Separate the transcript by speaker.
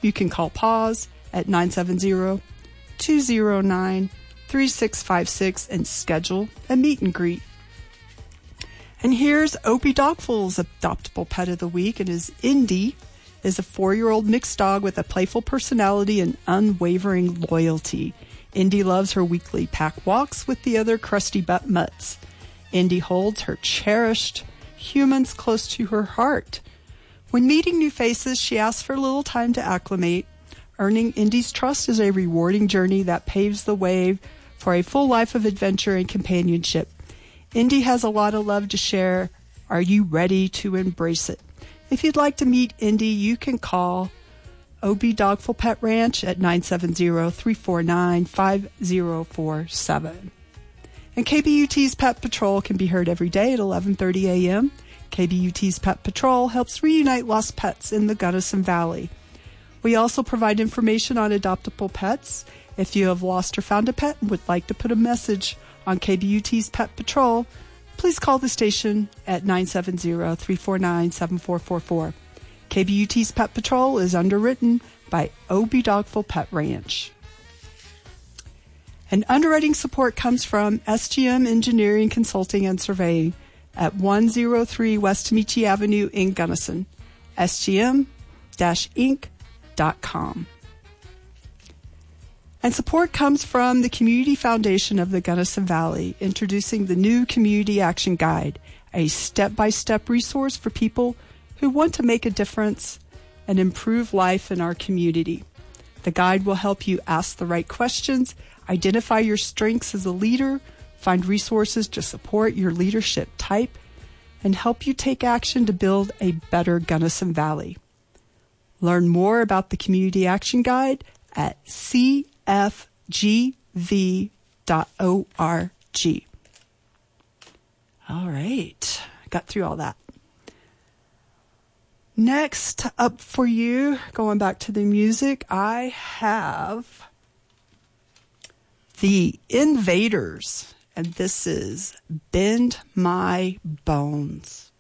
Speaker 1: you can call PAWS at 970-209-3656 and schedule a meet and greet. And here's Opie Dogful's adoptable pet of the week. It is Indy, is a 4-year-old mixed dog with a playful personality and unwavering loyalty. Indy loves her weekly pack walks with the other crusty butt mutts. Indy holds her cherished humans close to her heart. When meeting new faces, she asks for a little time to acclimate. Earning Indy's trust is a rewarding journey that paves the way for a full life of adventure and companionship. Indy has a lot of love to share. Are you ready to embrace it? If you'd like to meet Indy, you can call OB Dogful Pet Ranch at 970-349-5047. And KBUT's Pet Patrol can be heard every day at 11:30 a.m. KBUT's Pet Patrol helps reunite lost pets in the Gunnison Valley. We also provide information on adoptable pets. If you have lost or found a pet and would like to put a message on KBUT's Pet Patrol, please call the station at 970-349-7444. KBUT's Pet Patrol is underwritten by OB Dogful Pet Ranch. And underwriting support comes from SGM Engineering Consulting and Surveying at 103 West Tamichi Avenue in Gunnison, sgm-inc.com. And support comes from the Community Foundation of the Gunnison Valley, introducing the new Community Action Guide, a step-by-step resource for people who want to make a difference and improve life in our community. The guide will help you ask the right questions, identify your strengths as a leader, find resources to support your leadership type, and help you take action to build a better Gunnison Valley. Learn more about the Community Action Guide at cfgv.org. All right, got through all that. Next up for you, going back to the music, I have The Invaders, and this is Bend My Bones.